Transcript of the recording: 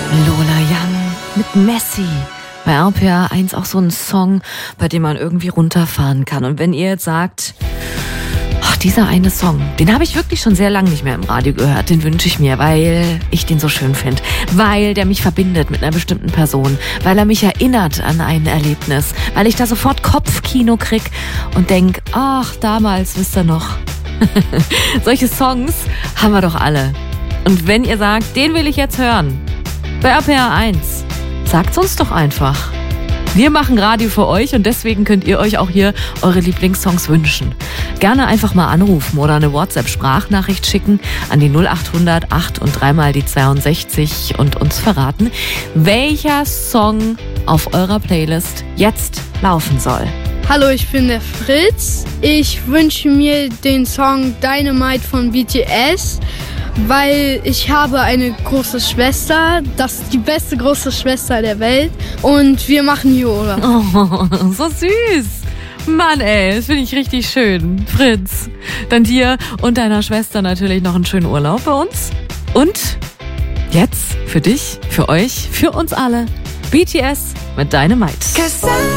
Lola Young mit Messi. Bei RPA 1 auch so ein Song, bei dem man irgendwie runterfahren kann. Und wenn ihr jetzt sagt, ach, dieser eine Song, den habe ich wirklich schon sehr lange nicht mehr im Radio gehört, den wünsche ich mir, weil ich den so schön finde. Weil der mich verbindet mit einer bestimmten Person. Weil er mich erinnert an ein Erlebnis. Weil ich da sofort Kopfkino krieg und denk, ach, damals, wisst ihr noch. Solche Songs haben wir doch alle. Und wenn ihr sagt, den will ich jetzt hören, bei RPA 1, sagt's uns doch einfach. Wir machen Radio für euch und deswegen könnt ihr euch auch hier eure Lieblingssongs wünschen. Gerne einfach mal anrufen oder eine WhatsApp-Sprachnachricht schicken an die 0800 8 und 3 mal die 62 und uns verraten, welcher Song auf eurer Playlist jetzt laufen soll. Hallo, ich bin der Fritz. Ich wünsche mir den Song Dynamite von BTS, weil ich habe eine große Schwester. Das ist die beste große Schwester der Welt. Und wir machen hier Urlaub. Oh, so süß. Mann, ey, das finde ich richtig schön. Fritz, dann dir und deiner Schwester natürlich noch einen schönen Urlaub bei uns. Und jetzt für dich, für euch, für uns alle, BTS mit Dynamite.